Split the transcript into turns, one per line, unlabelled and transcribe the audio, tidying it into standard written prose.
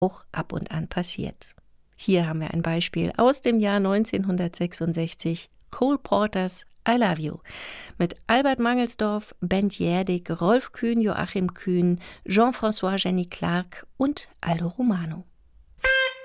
auch ab und an passiert. Hier haben wir ein Beispiel aus dem Jahr 1966, Cole Porters I Love You mit Albert Mangelsdorf, Bent Jerdig, Rolf Kühn, Joachim Kühn, Jean-François Jenny Clark und Aldo Romano.